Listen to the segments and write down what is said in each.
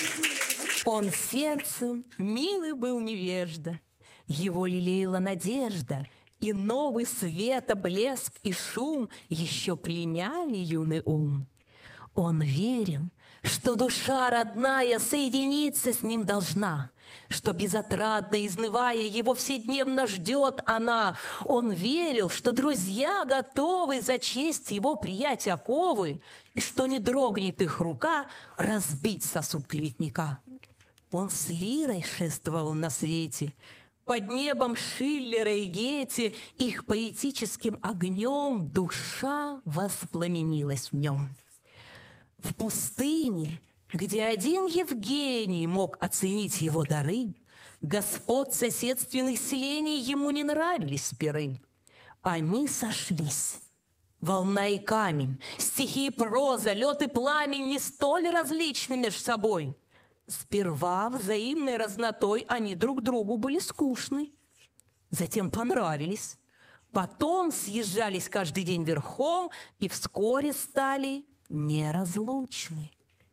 Он сердцем милый был невежда, его лелеяла надежда, и новый света блеск и шум еще пленяли юный ум. Он верил, что душа родная соединиться с ним должна, что безотрадно изнывая его вседневно ждет она. Он верил, что друзья готовы за честь его приять оковы, и что не дрогнет их рука разбить сосуд клеветника. Он с лирой шествовал на свете, под небом Шиллера и Гете, их поэтическим огнем душа воспламенилась в нем. В пустыне, где один Евгений мог оценить его дары, господ соседственных селений ему не нравились пиры. Они сошлись. Волна и камень, стихи и проза, лед и пламень не столь различны между собой. Сперва взаимной разнотой они друг другу были скучны, затем понравились, потом съезжались каждый день верхом и вскоре стали неразлучны.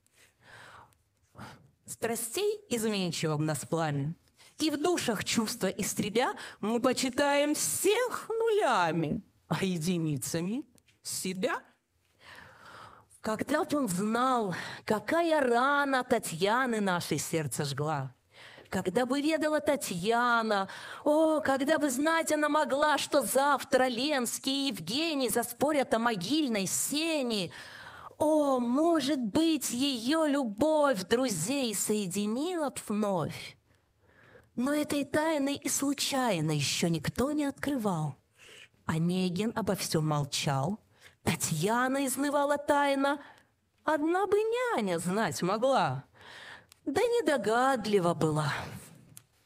Страстей изменчиво в нас пламя, и в душах чувства истребя мы почитаем всех нулями, а единицами себя. Когда-то он знал, какая рана Татьяны наше сердце жгла. Когда бы ведала Татьяна, когда бы знать она могла, что завтра Ленский и Евгений заспорят о могильной сене. Может быть, ее любовь друзей соединила б вновь. Но этой тайны и случайно еще никто не открывал. Онегин обо всем молчал, Татьяна изнывала тайно, одна бы няня знать могла, да недогадлива была.